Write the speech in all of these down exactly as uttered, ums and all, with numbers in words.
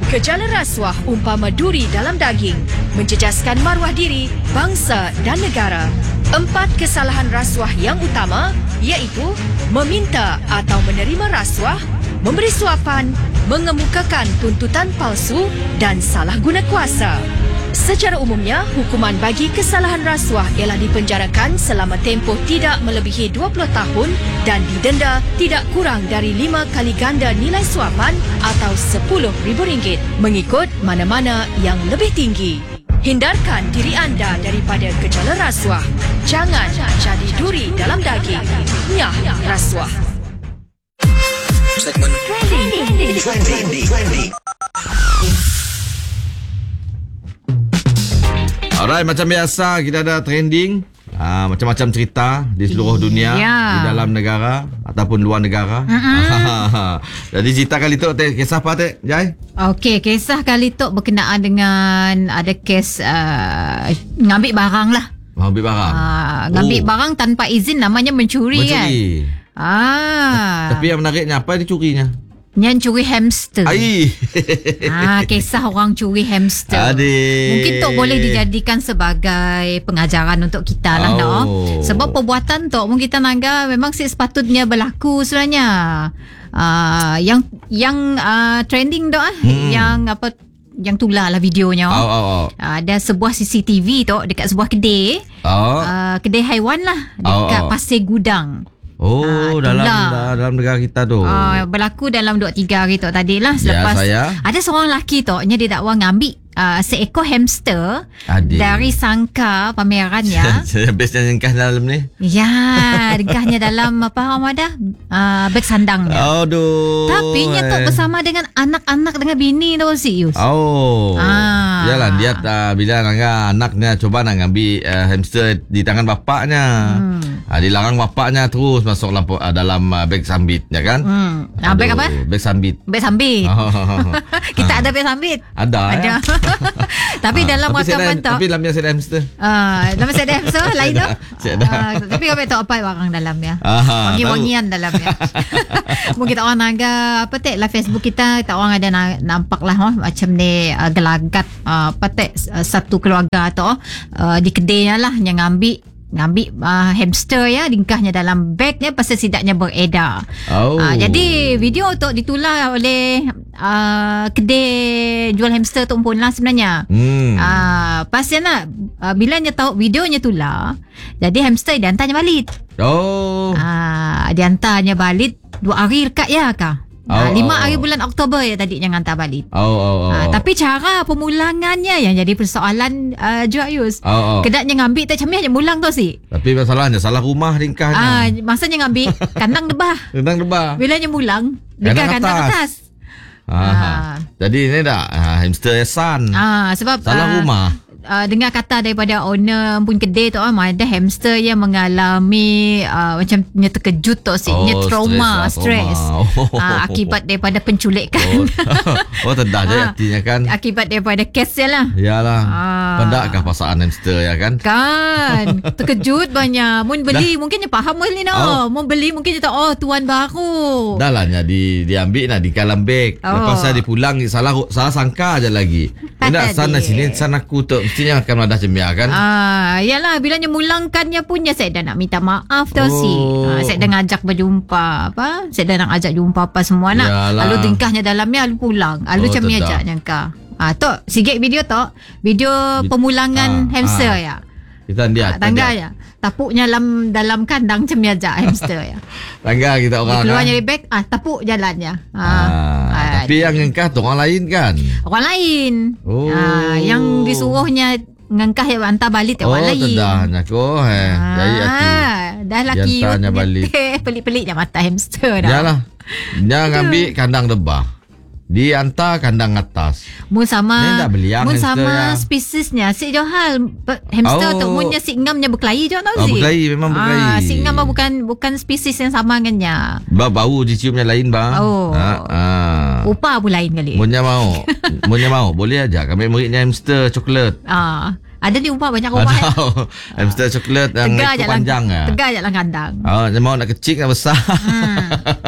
Gejala rasuah umpama duri dalam daging, menjejaskan maruah diri, bangsa dan negara. Empat kesalahan rasuah yang utama iaitu meminta atau menerima rasuah, memberi suapan, mengemukakan tuntutan palsu dan salah guna kuasa. Secara umumnya, hukuman bagi kesalahan rasuah ialah dipenjarakan selama tempoh tidak melebihi dua puluh tahun dan didenda tidak kurang dari lima kali ganda nilai suapan atau sepuluh ribu ringgit mengikut mana-mana yang lebih tinggi. Hindarkan diri anda daripada gejala rasuah. Jangan jadi duri dalam daging. Nyah rasuah. Segmen Trending. Trending. Trending. Alright, macam biasa kita ada trending, uh, macam-macam cerita di seluruh dunia, yeah. di dalam negara ataupun luar negara. Uh-huh. Jadi cerita kali tu, Tek, kisah apa, Tek? Jai? Okey, kisah kali tu berkenaan dengan ada kes uh, ngambil barang lah. Ngambil barang? Uh, ngambil oh. barang tanpa izin namanya mencuri, mencuri. kan? Ah. Tapi yang menariknya apa dia curinya? Yang curi hamster. Ai. Ah, kisah orang curi hamster. Adik. Mungkin tu boleh dijadikan sebagai pengajaran untuk kita lah, oh. no? Sebab perbuatan tu mungkin kita nangga memang sepatutnya berlaku sebenarnya. Uh, yang yang uh, trending tu ah, hmm. yang apa yang tular lah videonya. Oh, oh, oh. Uh, ada sebuah C C T V tu dekat sebuah kedai. Oh. Uh, kedai haiwan lah dekat oh, oh. Pasir Gudang. Oh, uh, dalam da, dalam negara kita tu. Uh, berlaku dalam dua tiga hari tu tadi lah. Selepas ya, ada seorang lelaki tu, nya dia dakwa ngambil uh, seekor hamster Adik. dari sangka pamerannya. Bestnya ringkas dalam ni. Ya, ringkasnya dalam apa Amada? Uh, beg sandangnya. Aduh. Tapi nya tu bersama dengan anak-anak dengan bini tu si Yus. Oh. Ah. Yalah, dia uh, bila nangga anaknya coba nak ambil uh, hamster di tangan bapaknya. Hmm. Uh, dilarang bapaknya terus masuk lampu, uh, dalam uh, beg sambit, ya kan? Hmm. Ah, beg apa? Beg sambit. Beg sambit. Oh. Kita ada beg sambit. Ada. Ada. Ya? Tapi uh, dalam rakaman tu. Tapi dalamnya saya ada hamster. Ah, uh, dalam saya ada hamster lain tu. Uh, tapi kau tahu apa barang dalamnya? Wangi-wangian dalamnya. Mungkin kita orang naga apa tek lah Facebook kita, kita orang ada nampak lah oh, macam ni uh, gelagat uh, apa tek uh, satu keluarga tu uh, di kedainya lah yang ambil ngambil uh, hamster ya, ringkasnya dalam bagnya pasal sidaknya beredar. Oh. Uh, jadi video tu ditular oleh uh, kedai jual hamster tu pun lah sebenarnya. Hmm. Uh, pasal lah uh, bila nya tahu videonya tular, jadi hamster diantarnya balik. Oh. Uh, diantarnya balik dua hari dekat ya kah? Oh, lima oh, hari oh. bulan Oktober ya tadi yang hantar balik. Oh, oh, oh, uh, oh. Tapi cara pemulangannya yang jadi persoalan uh, Juayus. Oh, oh. Kedaknya ngambil tak camih je mulang tu si. Tapi masalahnya salah rumah ringkahnya. Ah, uh, masanya ngambil kandang debah. Kandang debah. Bila nya mulang dekat kandang atas. atas. Ah. ah. Jadi ini dah ah, hamster San. Ah, sebab salah uh, rumah. Uh, dengar kata daripada owner pun kedai tu, oh, ada hamster yang mengalami uh, macam nya terkejut tu si, nya oh, trauma, stres lah, oh. uh, akibat daripada penculikan. Oh, oh tendah je artinya kan. Akibat daripada kes dia lah. Yalah. Ah. Pendakkah pasaan hamster ya kan? Kan. Terkejut banyak. Mun beli dah. Mungkin dia faham boleh no. Oh. Mun beli mungkin dia tahu oh tuan baru. Dah lah nya di diambil nak di dalam beg. Oh. Lepas saya dipulang salah salah sangka aja lagi. Tidak sana sini sana aku tu mestinya akan ada cemia kan. Ah, yalah bila nya mulangkannya punya saya dah nak minta maaf tu oh. si. Ah, saya dah ngajak berjumpa apa? Saya dah nak ajak jumpa apa semua nak. Yalah. Lalu tingkahnya dalamnya lalu pulang. Lalu oh, cemia ajak nyangka. Ah, tu sikit video tu, video pemulangan ah, hamster ah. ya. Kita dia ah, tangga ya. Tapuknya dalam dalam kandang cemia ajak hamster ya. Tangga kita orang. Keluarnya dari beg, ah tapuk jalannya. Ah. ah tapi yang ngengkah tu orang lain kan? Orang lain. Oh. Ah, yang disuruhnya ngengkah yang hantar balik oh, orang lain. Oh, tedahnya ko eh. Jadi ah, dah laki pelik-peliknya mata hamster dah. Yalah. Dia ngambil kandang debah. Diantar kandang atas. Mun sama mun sama ya. Spesiesnya si johal hamster oh. tu munnya si ngamnya berkelahi je tau oh, si. Berkelahi memang berkelahi. Ah, si ngam bukan bukan spesies yang sama dengannya. Ba bau diciumnya lain bang. Oh. Ha, ah. Rupa pun lain kali. Munnya mau. Munnya mau boleh aja kami muridnya hamster coklat. Ah. Ada di rumah banyak rumah. Ada hamster coklat yang ekor panjang ah. Tegar je lah kandang. Oh, dia mau nak kecil nak besar. Hmm.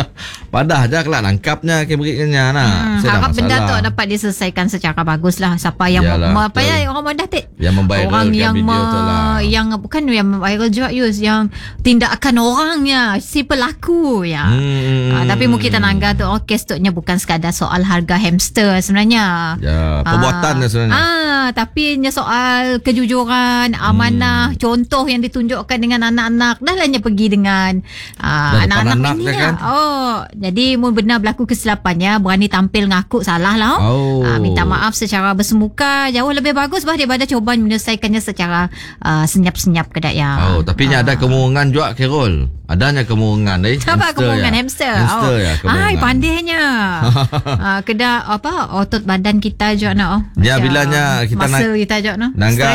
Padah je kelak nangkapnya keberiknya nah. Hmm, harap benda tu dapat diselesaikan secara bagus lah. Siapa yang Yalah, ma- apa ya orang mudah tik yang memviralkan orang yang video ma- tu lah. yang bukan yang viral juga Yus, yang tindakan orangnya si pelaku ya. Hmm. Ah, tapi mungkin Tenangga tu oh, kes tu nya bukan sekadar soal harga hamster sebenarnya. Ya, perbuatan ah, sebenarnya. Ah, tapi nya soal kejujuran, amanah, hmm. contoh yang ditunjukkan dengan anak-anak. Dah lah nya pergi dengan ah, anak-anak anak ini kan? lah. Oh, jadi mun benar berlaku kesilapannya, berani tampil ngaku salah lah. Oh. Ah, minta maaf secara bersemuka, jauh lebih bagus bah daripada cuba menyelesaikannya secara uh, senyap-senyap kedak ya. Oh, tapi nya ada kemungkinan juga Carol. Adanya kemungkinan eh. Apa kemungkinan ya. hamster? Hamster oh. ya kemungkinan. Ai pandainya. uh, kedak apa otot badan kita juga nak. Oh. Ya bilanya kita nak muscle kita juga nak. Nangga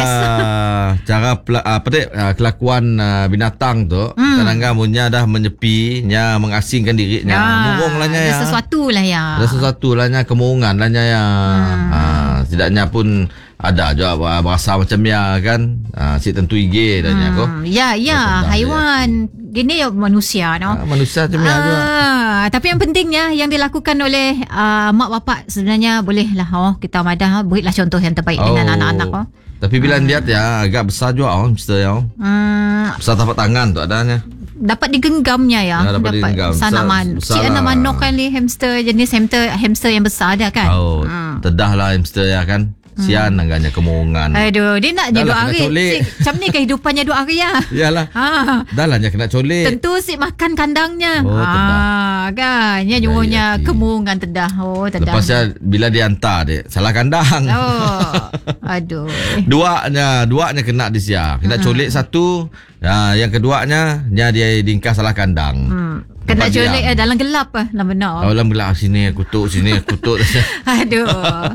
cara pela, apa dek kelakuan uh, binatang tu hmm. kita nangga munnya dah menyepi nya mengasingkan dirinya. Ya, murung lah nya ya. Ada sesuatu lah ya. Ada sesuatu lah nya kemungkinan lah nya ya. Hmm. Ha, setidaknya pun ada juga berasa macam ya kan. Ha, si tentu I G dah nya ko. Ya ya haiwan ya. Gini ya manusia no. Ha, manusia macam ya juga. Tapi yang pentingnya yang dilakukan oleh uh, mak bapak sebenarnya bolehlah oh kita madah berilah contoh yang terbaik oh. dengan anak-anak oh. Tapi bila hmm. lihat ya agak besar juga oh hamster ya. Oh. Hmm. Besar tapak tangan tu adanya. Dapat digenggamnya ya. ya dapat, dapat digenggam. Sana man. Si ana manok kan li hamster jenis hamster hamster yang besar dah kan. Oh, hmm. Tedah lah hamster ya kan. Sian hmm. nangganya kemungan. Aduh, dia nak dia dua hari. Si, macam ni kehidupannya dua hari ya. Iyalah. Ha. Dah lah dia kena colik. Tentu si makan kandangnya. Oh, ah, kan. Nya nyuruhnya ya, kemungan tedah. Oh, tedah. Lepasnya bila dia hantar dia salah kandang. Oh. Aduh. Duanya, duanya kena di sia. Kena hmm. colik satu. Ya, yang keduanya dia dia dingkas salah kandang. Hmm. Kena colik eh, dalam gelap ah, lah benar. Oh, dalam gelap sini kutuk sini kutuk. Aduh.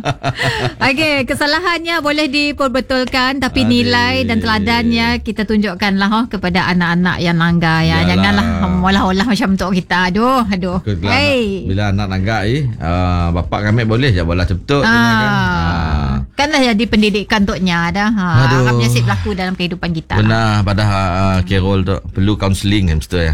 Okey, kesalahannya boleh diperbetulkan tapi Adik. nilai dan teladannya kita tunjukkanlah oh, kepada anak-anak yang nangga ya. Yalah. Janganlah olah-olah macam tu kita. Aduh, aduh. Hey. Bila anak nangga eh, uh, bapak kami boleh je bola ceptuk ah. kan. Ah. Kanlah jadi pendidikan tuknya dah. Ha, harapnya sip berlaku dalam kehidupan kita. Benar pada uh, Carol tu perlu counselling hamster ya.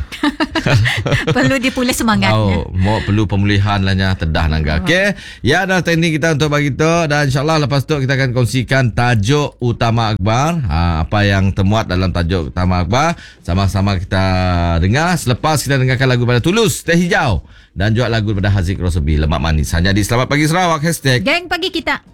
Perlu dipulih semangatnya. Oh, mau perlu pemulihan lahnya tedah nangga. Okey, ya dah teknik kita untuk bagi tu dan insyaallah lepas tu kita akan kongsikan tajuk utama akhbar. Ha, apa yang termuat dalam tajuk utama akhbar sama-sama kita dengar selepas kita dengarkan lagu pada Tulus Teh Hijau dan juga lagu pada Haziq Rosobi Lemak Manis hanya di Selamat Pagi Sarawak hashtag Geng Pagi Kita.